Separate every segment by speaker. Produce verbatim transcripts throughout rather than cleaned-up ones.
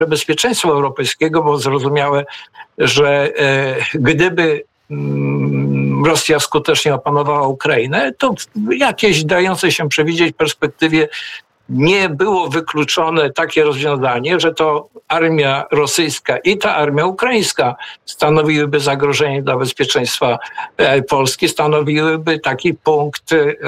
Speaker 1: bezpieczeństwa europejskiego było zrozumiałe, że e, gdyby mm, Rosja skutecznie opanowała Ukrainę, to w jakiejś dającej się przewidzieć perspektywie nie było wykluczone takie rozwiązanie, że to armia rosyjska i ta armia ukraińska stanowiłyby zagrożenie dla bezpieczeństwa Polski, stanowiłyby taki punkt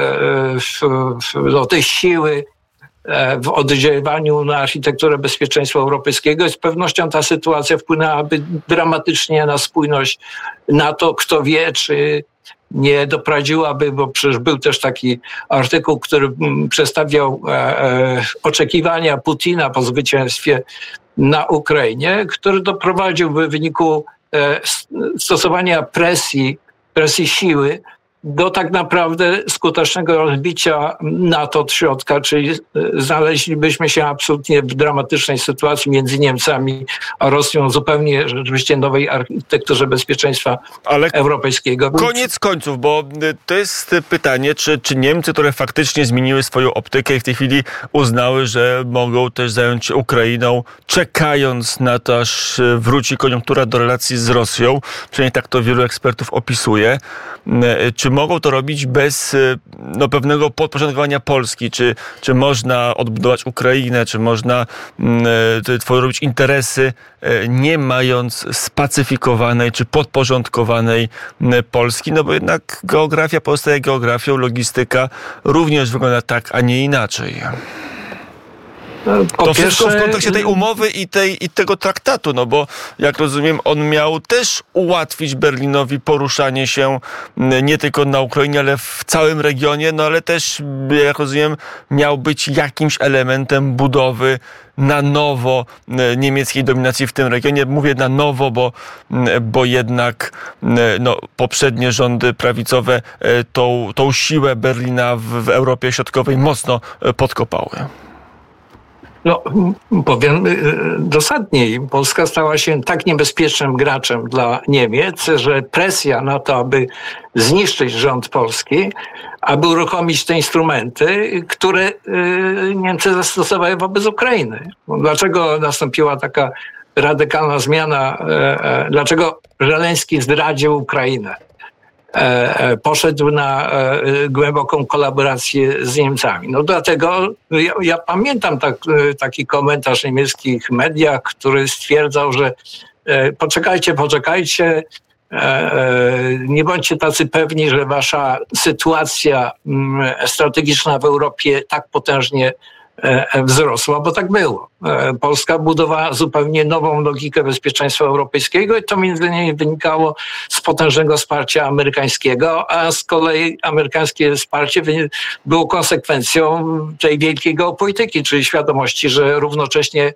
Speaker 1: do tej siły w oddziaływaniu na architekturę bezpieczeństwa europejskiego. I z pewnością ta sytuacja wpłynęłaby dramatycznie na spójność NATO. Kto wie, czy nie doprowadziłaby, bo przecież był też taki artykuł, który przedstawiał e, e, oczekiwania Putina po zwycięstwie na Ukrainie, który doprowadziłby w wyniku e, stosowania presji, presji siły do tak naprawdę skutecznego rozbicia NATO od środka, czyli znaleźlibyśmy się absolutnie w dramatycznej sytuacji między Niemcami a Rosją, zupełnie rzeczywiście nowej architekturze bezpieczeństwa Ale europejskiego.
Speaker 2: Koniec końców, bo to jest pytanie, czy, czy Niemcy, które faktycznie zmieniły swoją optykę i w tej chwili uznały, że mogą też zająć się Ukrainą, czekając na to, aż wróci koniunktura do relacji z Rosją, przynajmniej tak to wielu ekspertów opisuje, czy mogą to robić bez no, pewnego podporządkowania Polski? Czy, czy można odbudować Ukrainę? Czy można y, robić interesy, y, nie mając spacyfikowanej czy podporządkowanej y, Polski? No bo jednak geografia pozostaje geografią, logistyka również wygląda tak, a nie inaczej. Po to pierwsze, wszystko w kontekście tej umowy i, tej, i tego traktatu, no bo jak rozumiem, on miał też ułatwić Berlinowi poruszanie się nie tylko na Ukrainie, ale w całym regionie, no ale też, jak rozumiem, miał być jakimś elementem budowy na nowo niemieckiej dominacji w tym regionie. Mówię na nowo, bo, bo jednak no, poprzednie rządy prawicowe tą, tą siłę Berlina w, w Europie Środkowej mocno podkopały.
Speaker 1: No, powiem dosadniej. Polska stała się tak niebezpiecznym graczem dla Niemiec, że presja na to, aby zniszczyć rząd polski, aby uruchomić te instrumenty, które Niemcy zastosowały wobec Ukrainy. Dlaczego nastąpiła taka radykalna zmiana? Dlaczego Żeleński zdradził Ukrainę? Poszedł na głęboką kolaborację z Niemcami. No dlatego ja, ja pamiętam tak, taki komentarz w niemieckich mediach, który stwierdzał, że poczekajcie, poczekajcie, nie bądźcie tacy pewni, że wasza sytuacja strategiczna w Europie tak potężnie wzrosła, bo tak było. Polska budowała zupełnie nową logikę bezpieczeństwa europejskiego i to między innymi wynikało z potężnego wsparcia amerykańskiego, a z kolei amerykańskie wsparcie było konsekwencją tej wielkiej geopolityki, czyli świadomości, że równocześnie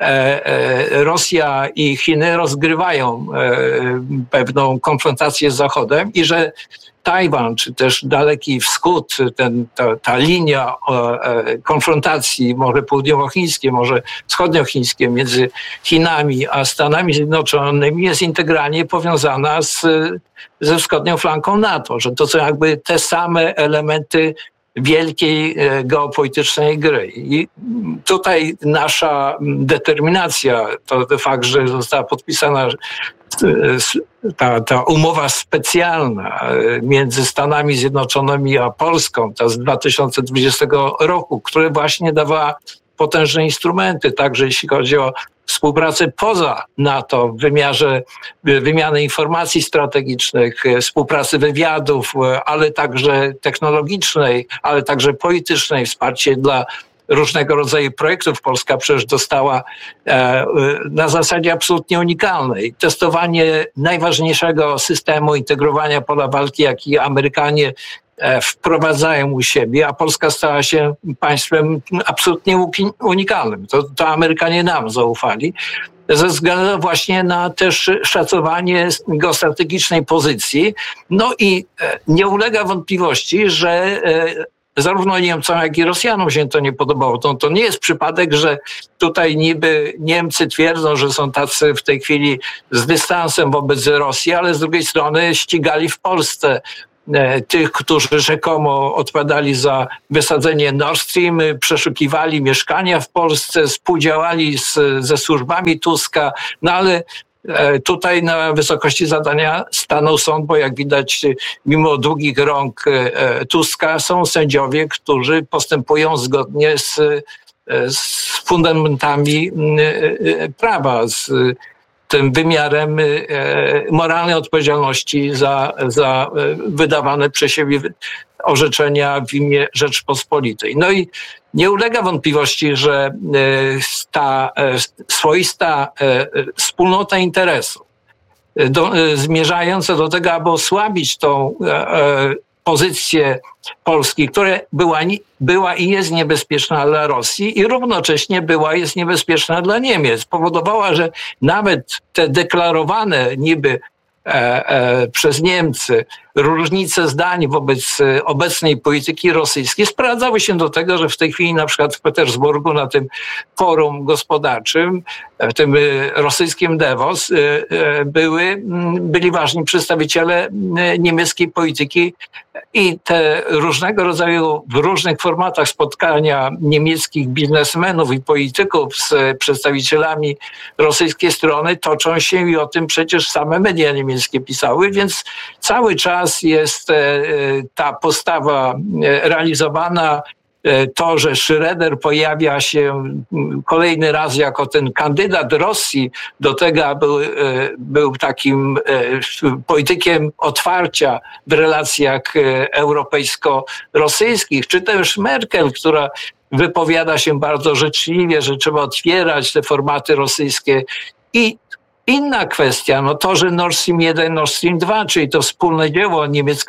Speaker 1: Rosja i Chiny rozgrywają pewną konfrontację z Zachodem i że Tajwan, czy też Daleki Wschód, ten, ta, ta linia konfrontacji, może południowochińskie, może wschodniochińskie między Chinami a Stanami Zjednoczonymi jest integralnie powiązana z, ze wschodnią flanką NATO, że to są jakby te same elementy wielkiej geopolitycznej gry. I tutaj nasza determinacja, to fakt, że została podpisana ta, ta umowa specjalna między Stanami Zjednoczonymi a Polską, ta z dwa tysiące dwudziestego roku, która właśnie dawała potężne instrumenty, także jeśli chodzi o współpracę poza NATO w wymiarze wymiany informacji strategicznych, współpracy wywiadów, ale także technologicznej, ale także politycznej, wsparcie dla różnego rodzaju projektów. Polska przecież dostała e, na zasadzie absolutnie unikalnej. Testowanie najważniejszego systemu integrowania pola walki, jaki Amerykanie e, wprowadzają u siebie, a Polska stała się państwem absolutnie unikalnym. To, to Amerykanie nam zaufali, ze względu właśnie na też szacowanie geostrategicznej pozycji. No i e, nie ulega wątpliwości, że e, zarówno Niemcom, jak i Rosjanom się to nie podobało. To, to nie jest przypadek, że tutaj niby Niemcy twierdzą, że są tacy w tej chwili z dystansem wobec Rosji, ale z drugiej strony ścigali w Polsce tych, którzy rzekomo odpowiadali za wysadzenie Nord Stream, przeszukiwali mieszkania w Polsce, współdziałali z, ze służbami Tuska, no ale tutaj na wysokości zadania stanął sąd, bo jak widać, mimo długich rąk Tuska są sędziowie, którzy postępują zgodnie z, z fundamentami prawa, z tym wymiarem moralnej odpowiedzialności za, za wydawane przez siebie orzeczenia w imię Rzeczpospolitej. No i nie ulega wątpliwości, że ta swoista wspólnota interesów do, zmierzająca do tego, aby osłabić tą pozycję Polski, która była, była i jest niebezpieczna dla Rosji i równocześnie była i jest niebezpieczna dla Niemiec. Powodowała, że nawet te deklarowane niby e, e, przez Niemcy różnice zdań wobec obecnej polityki rosyjskiej sprowadzały się do tego, że w tej chwili na przykład w Petersburgu na tym forum gospodarczym, w tym rosyjskim Davos, były, byli ważni przedstawiciele niemieckiej polityki i te różnego rodzaju, w różnych formatach spotkania niemieckich biznesmenów i polityków z przedstawicielami rosyjskiej strony toczą się i o tym przecież same media niemieckie pisały, więc cały czas jest ta postawa realizowana. To, że Schröder pojawia się kolejny raz jako ten kandydat Rosji do tego, aby był takim politykiem otwarcia w relacjach europejsko-rosyjskich, czy też Merkel, która wypowiada się bardzo życzliwie, że trzeba otwierać te formaty rosyjskie. I inna kwestia, no to, że Nord Stream jeden, Nord Stream dwa, czyli to wspólne dzieło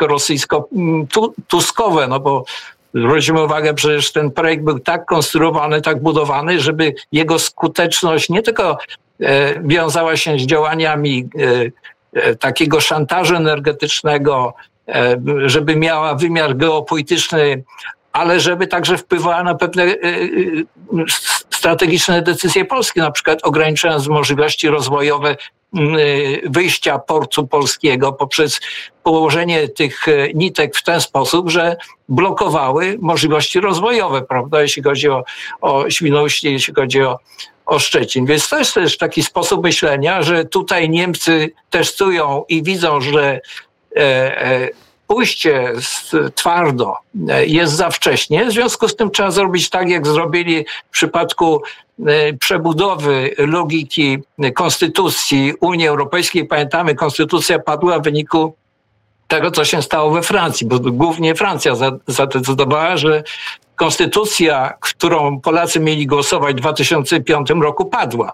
Speaker 1: niemiecko-rosyjsko-tuskowe, no bo zwróćmy uwagę, przecież ten projekt był tak konstruowany, tak budowany, żeby jego skuteczność nie tylko e, wiązała się z działaniami e, e, takiego szantażu energetycznego, e, żeby miała wymiar geopolityczny, ale żeby także wpływała na pewne e, e, strategiczne decyzje Polski, na przykład ograniczając możliwości rozwojowe wyjścia portu polskiego poprzez położenie tych nitek w ten sposób, że blokowały możliwości rozwojowe, prawda, jeśli chodzi o, o Świnoujście, jeśli chodzi o, o Szczecin. Więc to jest też taki sposób myślenia, że tutaj Niemcy testują i widzą, że e, e, pójście twardo jest za wcześnie. W związku z tym trzeba zrobić tak, jak zrobili w przypadku przebudowy logiki konstytucji Unii Europejskiej. Pamiętamy, konstytucja padła w wyniku tego, co się stało we Francji, bo głównie Francja zadecydowała, że konstytucja, którą Polacy mieli głosować w dwa tysiące piątym roku, padła.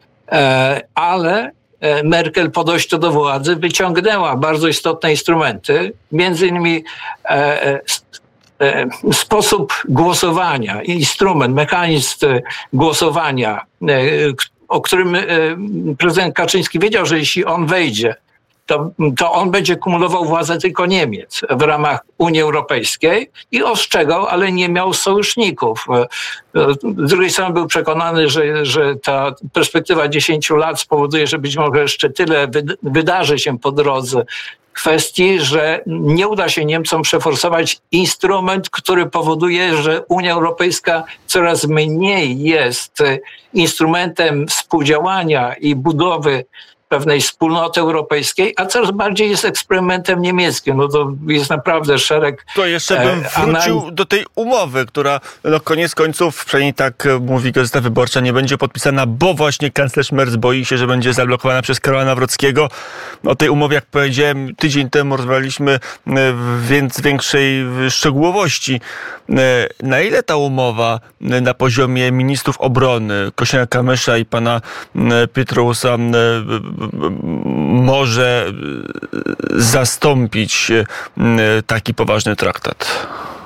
Speaker 1: Ale Merkel po dojściu do władzy wyciągnęła bardzo istotne instrumenty, między innymi sposób głosowania, instrument, mechanizm głosowania, o którym prezydent Kaczyński wiedział, że jeśli on wejdzie, to, to on będzie kumulował władzę tylko Niemiec w ramach Unii Europejskiej i ostrzegał, ale nie miał sojuszników. Z drugiej strony był przekonany, że, że ta perspektywa dziesięciu lat spowoduje, że być może jeszcze tyle wydarzy się po drodze kwestii, że nie uda się Niemcom przeforsować instrument, który powoduje, że Unia Europejska coraz mniej jest instrumentem współdziałania i budowy pewnej wspólnoty europejskiej, a coraz bardziej jest eksperymentem niemieckim. No to jest naprawdę szereg...
Speaker 2: To jeszcze bym wrócił analiz... do tej umowy, która no koniec końców, przynajmniej tak mówi Gazeta Wyborcza, nie będzie podpisana, bo właśnie kanclerz Merz boi się, że będzie zablokowana przez Karola Nawrockiego. O tej umowie, jak powiedziałem, tydzień temu rozmawialiśmy w większej szczegółowości. Na ile ta umowa na poziomie ministrów obrony Kosiniaka-Kamysza i pana Pietrousa może zastąpić taki poważny traktat?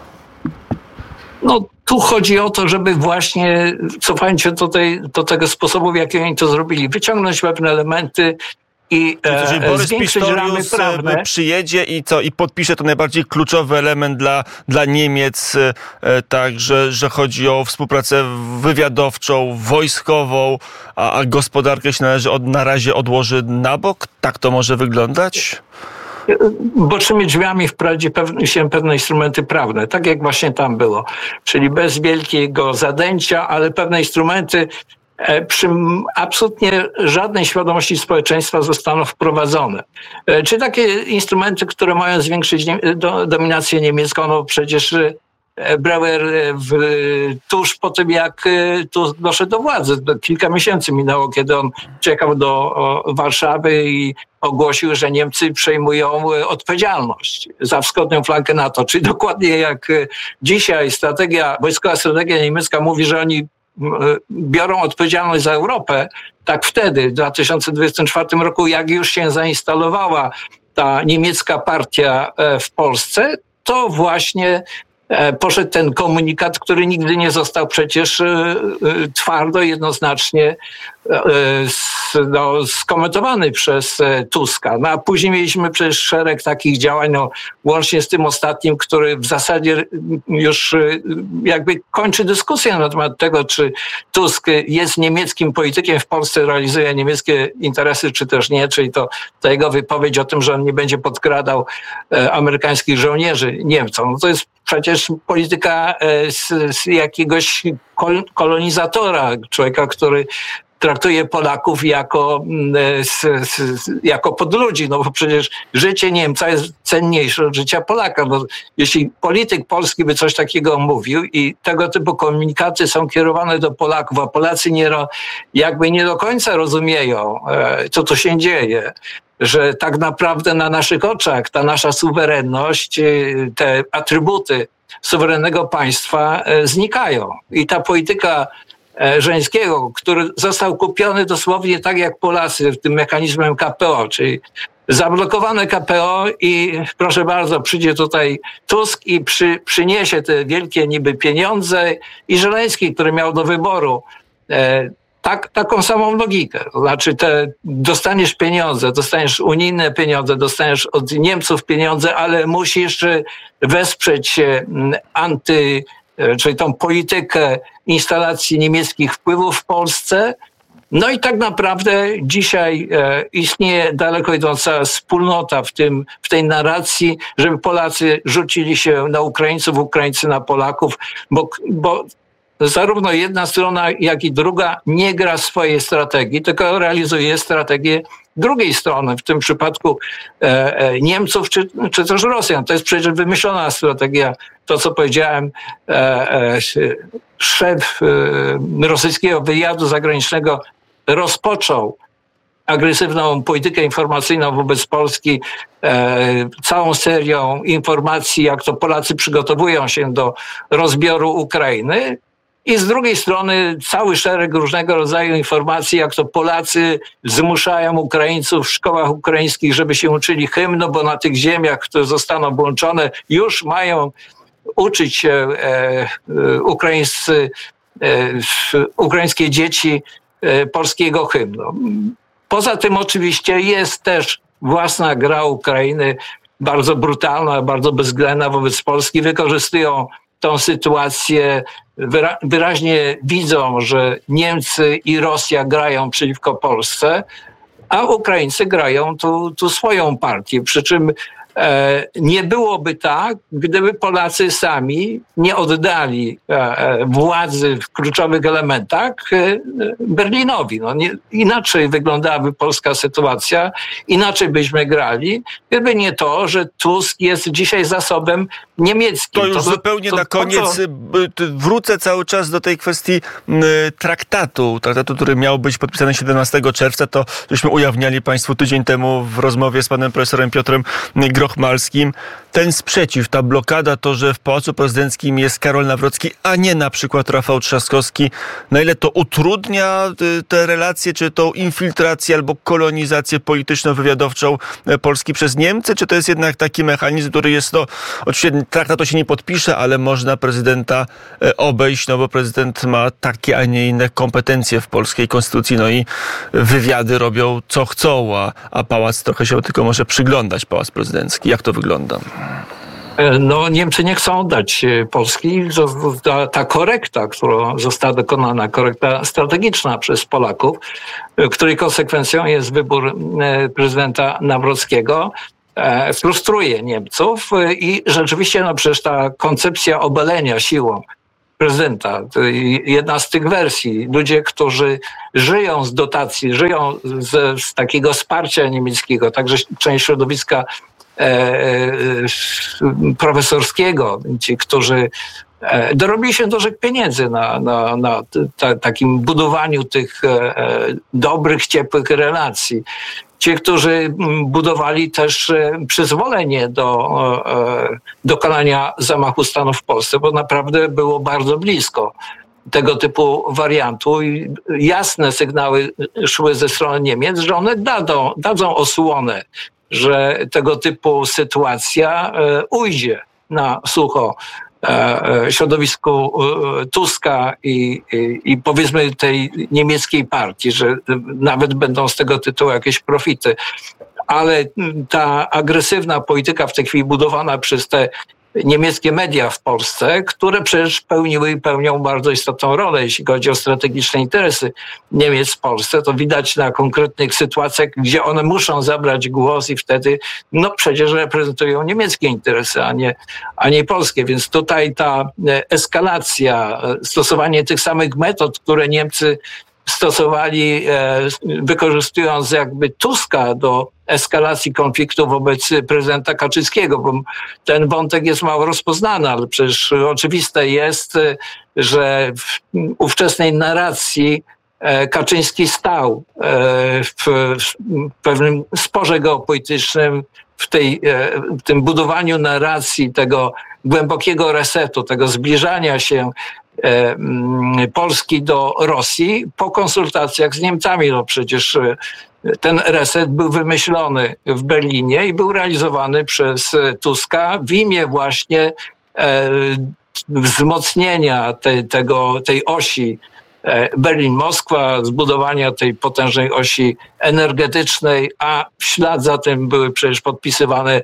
Speaker 1: No tu chodzi o to, żeby właśnie, cofając się do, tej, do tego sposobu, w jaki oni to zrobili, wyciągnąć pewne elementy i
Speaker 2: e, Borys Pistorius przyjedzie i co? I podpisze to najbardziej kluczowy element dla, dla Niemiec, e, tak, że, że chodzi o współpracę wywiadowczą, wojskową, a, a gospodarkę się należy od, na razie odłoży na bok? Tak to może wyglądać?
Speaker 1: bocznymi drzwiami wprowadzi pewne, się pewne instrumenty prawne, tak jak właśnie tam było. Czyli bez wielkiego zadęcia, ale pewne instrumenty przy absolutnie żadnej świadomości społeczeństwa zostaną wprowadzone. Czy takie instrumenty, które mają zwiększyć dominację niemiecką, no przecież Brauer w, tuż po tym, jak tu doszedł do władzy. Kilka miesięcy minęło, kiedy on przyjechał do Warszawy i ogłosił, że Niemcy przejmują odpowiedzialność za wschodnią flankę NATO. Czyli dokładnie jak dzisiaj strategia, wojskowa strategia niemiecka mówi, że oni biorą odpowiedzialność za Europę, tak wtedy, w dwa tysiące dwudziestym czwartym roku, jak już się zainstalowała ta niemiecka partia w Polsce, to właśnie poszedł ten komunikat, który nigdy nie został przecież twardo, jednoznacznie no, skomentowany przez Tuska. No, a później mieliśmy przecież szereg takich działań, no, łącznie z tym ostatnim, który w zasadzie już jakby kończy dyskusję na temat tego, czy Tusk jest niemieckim politykiem, w Polsce realizuje niemieckie interesy, czy też nie, czyli to ta jego wypowiedź o tym, że on nie będzie podkradał amerykańskich żołnierzy Niemcom. No, to jest przecież polityka z, z jakiegoś kolonizatora, człowieka, który traktuje Polaków jako, jako podludzi, no bo przecież życie Niemca jest cenniejsze od życia Polaka. Bo jeśli polityk polski by coś takiego mówił i tego typu komunikaty są kierowane do Polaków, a Polacy nie, jakby nie do końca rozumieją, co tu się dzieje, że tak naprawdę na naszych oczach ta nasza suwerenność, te atrybuty suwerennego państwa znikają. I ta polityka Żeleńskiego, który został kupiony dosłownie tak jak Polacy tym mechanizmem K P O, czyli zablokowane K P O i proszę bardzo, przyjdzie tutaj Tusk i przy, przyniesie te wielkie niby pieniądze i Żeleński, który miał do wyboru e, tak, taką samą logikę. To znaczy te, dostaniesz pieniądze, dostaniesz unijne pieniądze, dostaniesz od Niemców pieniądze, ale musisz wesprzeć anty czyli tą politykę instalacji niemieckich wpływów w Polsce. No i tak naprawdę dzisiaj e, istnieje daleko idąca wspólnota w tym, w tej narracji, żeby Polacy rzucili się na Ukraińców, Ukraińcy na Polaków, bo, bo zarówno jedna strona, jak i druga nie gra swojej strategii, tylko realizuje strategię drugiej strony, w tym przypadku e, e, Niemców czy, czy też Rosjan. To jest przecież wymyślona strategia. To, co powiedziałem, e, e, szef e, rosyjskiego wywiadu zagranicznego rozpoczął agresywną politykę informacyjną wobec Polski, e, całą serią informacji, jak to Polacy przygotowują się do rozbioru Ukrainy. I z drugiej strony cały szereg różnego rodzaju informacji, jak to Polacy zmuszają Ukraińców w szkołach ukraińskich, żeby się uczyli hymnu, bo na tych ziemiach, które zostaną włączone, już mają uczyć się e, e, ukraińscy, e, ukraińskie dzieci e, polskiego hymnu. Poza tym oczywiście jest też własna gra Ukrainy, bardzo brutalna, bardzo bezwzględna wobec Polski. Wykorzystują tą sytuację, wyra- wyraźnie widzą, że Niemcy i Rosja grają przeciwko Polsce, a Ukraińcy grają tu, tu swoją partię. Przy czym e, nie byłoby tak, gdyby Polacy sami nie oddali e, władzy w kluczowych elementach e, Berlinowi. No, nie, inaczej wyglądałaby polska sytuacja, inaczej byśmy grali, gdyby nie to, że Tusk jest dzisiaj zasobem niemieckim.
Speaker 2: To już to, zupełnie to, na koniec to... wrócę cały czas do tej kwestii traktatu, traktatu, który miał być podpisany siedemnastego czerwca. To żeśmy ujawniali Państwu tydzień temu w rozmowie z panem profesorem Piotrem Grochmalskim. Ten sprzeciw, ta blokada, to, że w Pałacu Prezydenckim jest Karol Nawrocki, a nie na przykład Rafał Trzaskowski, na ile to utrudnia te relacje, czy tą infiltrację albo kolonizację polityczno-wywiadowczą Polski przez Niemcy, czy to jest jednak taki mechanizm, który jest, no, oczywiście traktatu się nie podpisze, ale można prezydenta obejść, no bo prezydent ma takie, a nie inne kompetencje w polskiej konstytucji, no i wywiady robią co chcą, a, a pałac trochę się tylko może przyglądać, Pałac Prezydencki. Jak to wygląda?
Speaker 1: No, Niemcy nie chcą oddać Polski. Ta, ta korekta, która została dokonana, korekta strategiczna przez Polaków, której konsekwencją jest wybór prezydenta Nawrockiego, frustruje Niemców i rzeczywiście no przecież ta koncepcja obalenia siłą prezydenta, jedna z tych wersji, ludzie, którzy żyją z dotacji, żyją z, z takiego wsparcia niemieckiego, także część środowiska e, e, profesorskiego, ci, którzy e, dorobili się dużych pieniędzy na, na, na ta, takim budowaniu tych e, dobrych, ciepłych relacji. Ci, którzy budowali też przyzwolenie do e, dokonania zamachu stanu w Polsce, bo naprawdę było bardzo blisko tego typu wariantu i jasne sygnały szły ze strony Niemiec, że one dadzą, dadzą osłonę, że tego typu sytuacja e, ujdzie na sucho e, środowisku e, Tuska i, i, i powiedzmy tej niemieckiej partii, że nawet będą z tego tytułu jakieś profity. Ale ta agresywna polityka w tej chwili budowana przez te niemieckie media w Polsce, które przecież pełniły i pełnią bardzo istotną rolę, jeśli chodzi o strategiczne interesy Niemiec w Polsce, to widać na konkretnych sytuacjach, gdzie one muszą zabrać głos i wtedy no przecież reprezentują niemieckie interesy, a nie, a nie polskie. Więc tutaj ta eskalacja, stosowanie tych samych metod, które Niemcy stosowali, wykorzystując jakby Tuska do eskalacji konfliktu wobec prezydenta Kaczyńskiego, bo ten wątek jest mało rozpoznany, ale przecież oczywiste jest, że w ówczesnej narracji Kaczyński stał w pewnym sporze geopolitycznym, w, tej, w tym budowaniu narracji tego głębokiego resetu, tego zbliżania się Polski do Rosji po konsultacjach z Niemcami. No przecież ten reset był wymyślony w Berlinie i był realizowany przez Tuska w imię właśnie wzmocnienia tej, tego, tej osi Berlin-Moskwa, zbudowania tej potężnej osi energetycznej, a w ślad za tym były przecież podpisywane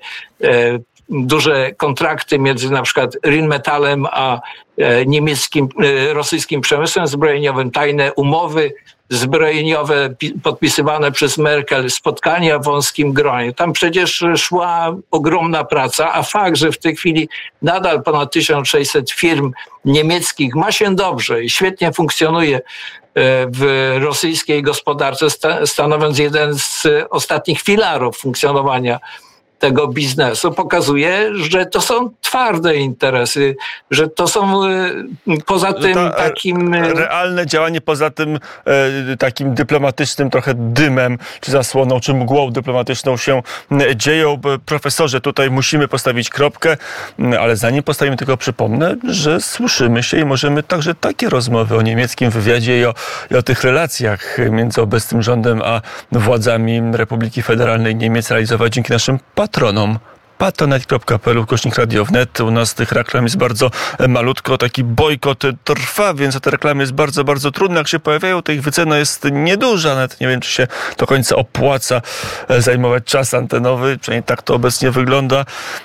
Speaker 1: duże kontrakty między na przykład Rheinmetallem a niemieckim, rosyjskim przemysłem zbrojeniowym, tajne umowy zbrojeniowe podpisywane przez Merkel, spotkania w wąskim gronie. Tam przecież szła ogromna praca, a fakt, że w tej chwili nadal ponad tysiąc sześćset firm niemieckich ma się dobrze i świetnie funkcjonuje w rosyjskiej gospodarce, stanowiąc jeden z ostatnich filarów funkcjonowania tego biznesu, pokazuje, że to są twarde interesy, że to są poza tym to takim...
Speaker 2: Realne działanie poza tym e, takim dyplomatycznym trochę dymem, czy zasłoną, czy mgłą dyplomatyczną się dzieją. Profesorze, tutaj musimy postawić kropkę, ale zanim postawimy, tylko przypomnę, że słyszymy się i możemy także takie rozmowy o niemieckim wywiadzie i o, i o tych relacjach między obecnym rządem a władzami Republiki Federalnej Niemiec realizować dzięki naszym patronom. patronite kropka p l ukośnik radio wnet. U nas tych reklam jest bardzo malutko. Taki bojkot trwa, więc te reklamy jest bardzo, bardzo trudne. Jak się pojawiają, to ich wycena jest nieduża. Nawet nie wiem, czy się do końca opłaca zajmować czas antenowy. Przynajmniej tak to obecnie wygląda.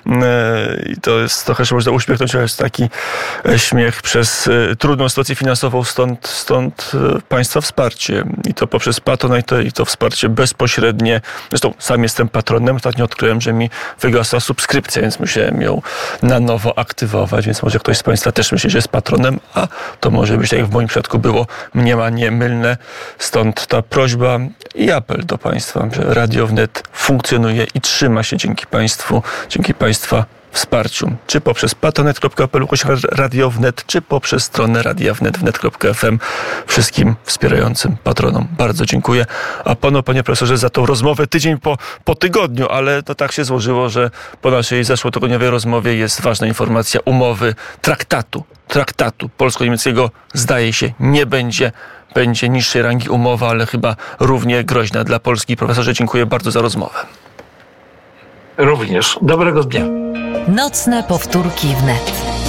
Speaker 2: I to jest trochę, że można uśmiechnąć, ale jest taki śmiech przez trudną sytuację finansową. Stąd, stąd państwa wsparcie. I to poprzez Patronite, i to wsparcie bezpośrednie. Zresztą sam jestem patronem. Ostatnio odkryłem, że mi wygasa subskrypcja, więc musiałem ją na nowo aktywować, więc może ktoś z państwa też myśli, że jest patronem, a to może być, tak jak w moim przypadku było, mniemanie mylne. Stąd ta prośba i apel do państwa, że Radio Wnet funkcjonuje i trzyma się dzięki państwu, dzięki państwa wsparciu. Czy poprzez patronite kropka p l ukośnik radio wnet, czy poprzez stronę radia wnet, wnet kropka f m. Wszystkim wspierającym patronom bardzo dziękuję. A panu, panie profesorze, za tą rozmowę tydzień po, po tygodniu, ale to tak się złożyło, że po naszej zeszłotygodniowej rozmowie jest ważna informacja umowy, traktatu, traktatu polsko-niemieckiego zdaje się nie będzie. Będzie niższej rangi umowa, ale chyba równie groźna dla Polski. Profesorze, dziękuję bardzo za rozmowę.
Speaker 1: Również. Dobrego dnia.
Speaker 3: Nocne powtórki wnet.